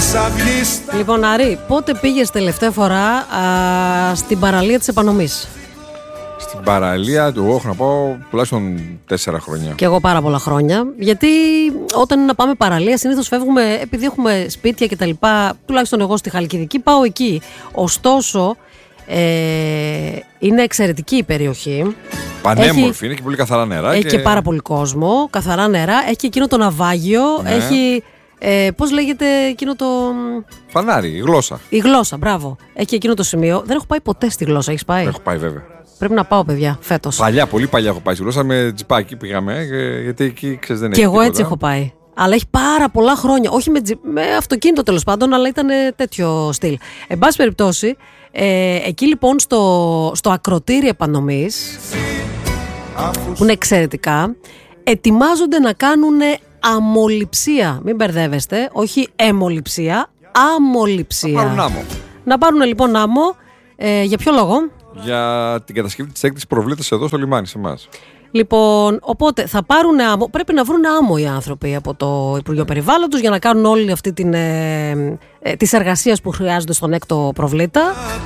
Λοιπόν, Άρη, πότε πήγες τελευταία φορά στην παραλία της Επανομής? Στην παραλία του, έχω να πω τουλάχιστον 4 χρόνια. Και εγώ πάρα πολλά χρόνια. Γιατί όταν να πάμε παραλία, συνήθως φεύγουμε, επειδή έχουμε σπίτια κτλ. Τουλάχιστον εγώ στη Χαλκιδική πάω εκεί. Ωστόσο, είναι εξαιρετική η περιοχή. Πανέμορφη, είναι και πολύ καθαρά νερά. Έχει και πάρα πολύ κόσμο, καθαρά νερά. Έχει και εκείνο το ναυάγιο. Ναι. Έχει. Πώς λέγεται εκείνο το. Φανάρι, η γλώσσα. Η γλώσσα, μπράβο. Έχει και εκείνο το σημείο. Δεν έχω πάει ποτέ στη γλώσσα, έχεις πάει? Έχω πάει, βέβαια. Πρέπει να πάω, παιδιά, φέτος. Παλιά, πολύ παλιά έχω πάει στη γλώσσα. Με τζιπάκι πήγαμε, γιατί εκεί ξέρεις δεν έχει. Και εγώ τίποτα. Έτσι έχω πάει. Αλλά έχει πάρα πολλά χρόνια. Όχι με αυτοκίνητο τέλος πάντων, αλλά ήταν τέτοιο στυλ. Εν πάση περιπτώσει, εκεί λοιπόν στο ακροτήρι Επανομής, που είναι εξαιρετικά, ετοιμάζονται να κάνουν αμμοληψία. Μην μπερδεύεστε, όχι αιμοληψία, αμμοληψία. Να πάρουν άμμο. Να πάρουν λοιπόν άμμο. Για ποιο λόγο? Για την κατασκευή της έκτης προβλήτας εδώ στο λιμάνι, σε εμάς. Λοιπόν, οπότε θα πάρουν άμμο. Πρέπει να βρουν άμμο οι άνθρωποι από το Υπουργείο Περιβάλλοντος για να κάνουν όλη αυτή τις εργασίες που χρειάζονται στον έκτο προβλήτα.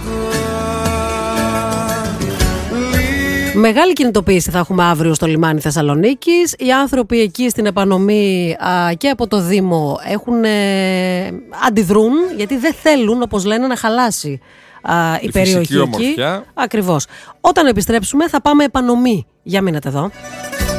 Μεγάλη κινητοποίηση θα έχουμε αύριο στο λιμάνι Θεσσαλονίκης. Οι άνθρωποι εκεί στην Επανομή και από το Δήμο αντιδρούν, γιατί δεν θέλουν, όπως λένε, να χαλάσει η περιοχή εκεί. Ακριβώς. Όταν επιστρέψουμε θα πάμε Επανομή. Για μείνετε εδώ.